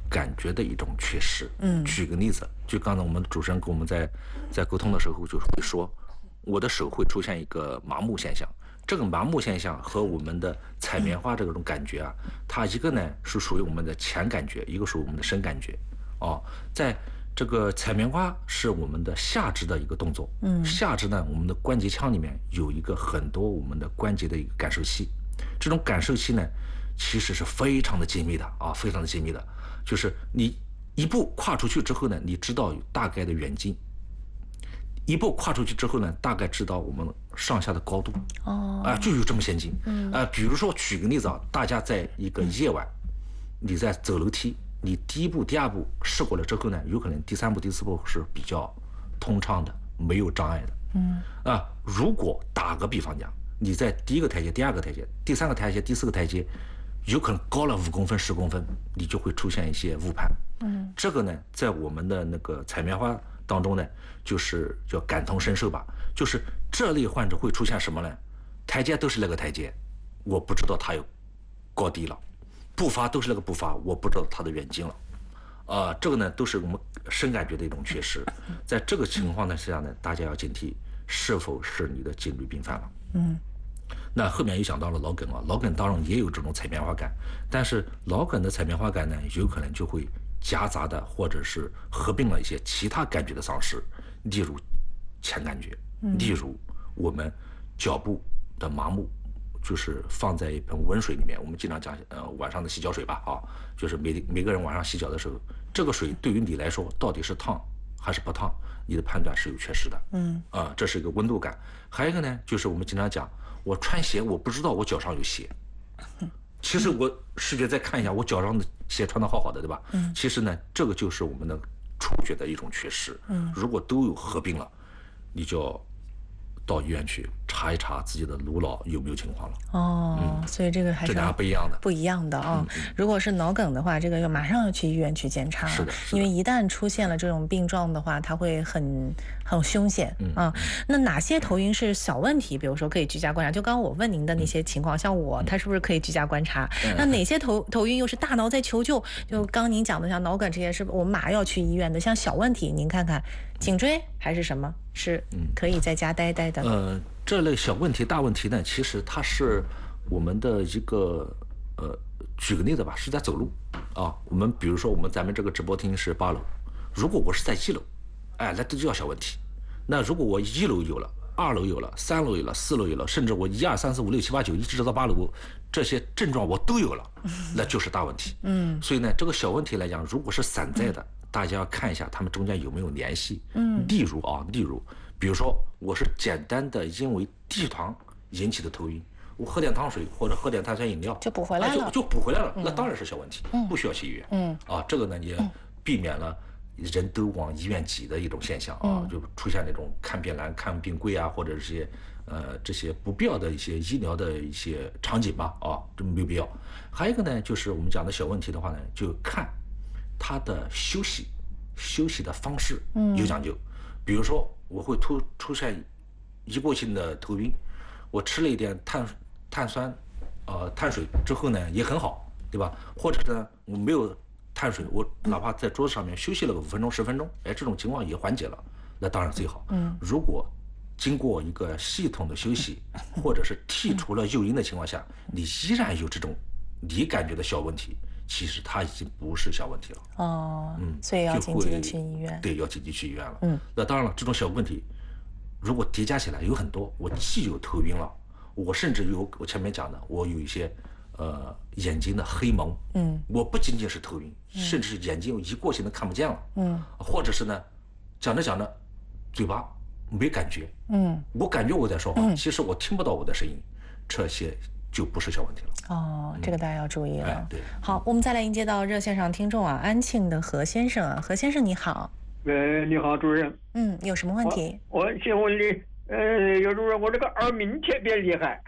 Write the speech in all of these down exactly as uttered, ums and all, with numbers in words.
感觉的一种缺失。 嗯， 举个例子，就刚才我们主持人跟我们在在沟通的时候就会说，我的手会出现一个麻木现象。这个麻木现象和我们的采棉花这种感觉啊，它一个呢是属于我们的前感觉，一个属于我们的深感觉。哦，在这个采棉花是我们的下肢的一个动作，嗯，下肢呢，我们的关节腔里面有一个很多我们的关节的一个感受器，这种感受器呢，其实是非常的精密的啊，非常的精密的，就是你一步跨出去之后呢，你知道有大概的远近。一步跨出去之后呢，大概知道我们上下的高度，哦，啊、呃，就有这么先进，嗯，啊、呃，比如说举个例子啊，大家在一个夜晚，你在走楼梯，你第一步、第二步试过了之后呢，有可能第三步、第四步是比较通畅的，没有障碍的，嗯，啊、呃，如果打个比方讲，你在第一个台阶、第二个台阶、第三个台阶、第四个台阶，有可能高了五公分、十公分，你就会出现一些误判，嗯，这个呢，在我们的那个采棉花当中呢，就是叫感同身受吧，就是这类患者会出现什么呢？台阶都是那个台阶，我不知道它有高低了；步伐都是那个步伐，我不知道它的远近了。啊、呃，这个呢都是我们深感觉的一种缺失。在这个情况下呢，大家要警惕是否是你的颈椎病犯了。嗯。那后面又想到了脑梗啊，脑梗当然也有这种采棉花感，但是脑梗的采棉花感呢，有可能就会夹杂的或者是合并了一些其他感觉的丧失，例如前感觉，例如我们脚部的麻木，就是放在一盆温水里面，我们经常讲呃晚上的洗脚水吧，啊，就是每每个人晚上洗脚的时候，这个水对于你来说到底是烫还是不烫，你的判断是有缺失的，嗯，啊、呃，这是一个温度感。还有一个呢，就是我们经常讲，我穿鞋我不知道我脚上有鞋。其实我视觉再看一下，我脚上的鞋穿得好好的，对吧？嗯。其实呢，这个就是我们的触觉的一种缺失。嗯。如果都有合并了，你就要到医院去查一查自己的颅脑有没有情况了。 哦，嗯、所以这个还是这俩不一样的， 不一样的啊、哦嗯嗯。如果是脑梗的话，这个要马上要去医院去检查。 是的，是的。 因为一旦出现了这种病状的话，它会很很凶险、嗯、啊。那哪些头晕是小问题？比如说可以居家观察，就刚刚我问您的那些情况，嗯、像我，他是不是可以居家观察？嗯、那哪些头头晕又是大脑在求救？就刚刚您讲的像脑梗这些，是我们马上要去医院的。像小问题，您看看颈椎还是什么，是可以在家待待的。 呃，这类小问题、大问题呢，其实它是我们的一个呃，举个例子吧，是在走路啊。我们比如说，我们咱们这个直播厅是八楼，如果我是在一楼，哎，那都叫小问题。那如果我一楼有了，二楼有了，三楼有了，四楼有了，甚至我一二三四五六七八九一直到八楼，这些症状我都有了，那就是大问题。嗯，所以呢，这个小问题来讲，如果是散在的，大家要看一下它们中间有没有联系。嗯，例如啊，例如，比如说我是简单的因为低血糖引起的头晕，我喝点糖水或者喝点碳酸饮料就补回来了， 啊、就就补回来了、嗯，那当然是小问题，嗯、不需要去医院。嗯，啊，这个呢也避免了人都往医院挤的一种现象啊，嗯、就出现那种看病难、看病贵啊，或者这些呃这些不必要的一些医疗的一些场景吧，啊，这没有必要。还有一个呢，就是我们讲的小问题的话呢，就看他的休息休息的方式有讲究，嗯、比如说我会突出现一过性的头晕，我吃了一点碳碳酸呃碳水之后呢也很好，对吧？或者呢我没有碳水，我哪怕在桌子上面休息了个五分钟十分钟，哎，这种情况也缓解了，那当然最好。嗯，如果经过一个系统的休息，或者是剔除了诱因的情况下，你依然有这种你感觉的小问题，其实它已经不是小问题了。 哦，嗯，所以要紧急的去医院。 对，要紧急去医院了。嗯，那当然了，这种小问题如果叠加起来有很多，我既有头晕了，我甚至有我前面讲的，我有一些呃眼睛的黑蒙，嗯，我不仅仅是头晕，嗯、甚至是眼睛一过性的看不见了，嗯，或者是呢，讲着讲着，嘴巴没感觉，嗯，我感觉我在说话，嗯、其实我听不到我的声音，这些就不是小问题了。 哦，这个大家要注意了。 嗯哎、对， 好，我们再来迎接到热线上听众啊，安庆的何先生啊，何先生你好。 喂，你好，主任。 嗯，有什么问题？ 我, 我先问你，呃，有主任，我这个耳鸣特别厉害。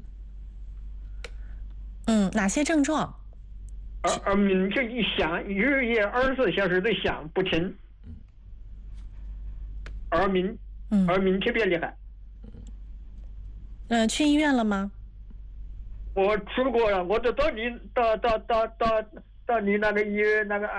嗯，哪些症状？ 耳耳鸣就一响，日夜二十四小时的响不停。耳鸣，嗯，耳鸣特别厉害。 呃，去医院了吗？ 我去过了，我都到你到到到到到你那个医院那个。